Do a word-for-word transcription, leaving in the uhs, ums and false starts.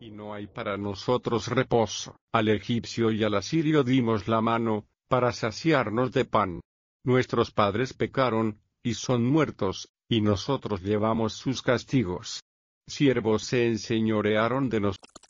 y no hay para nosotros reposo. Al egipcio y al asirio dimos la mano, para saciarnos de pan. Nuestros padres pecaron, y son muertos, y nosotros llevamos sus castigos. Siervos se enseñorearon de nosotros.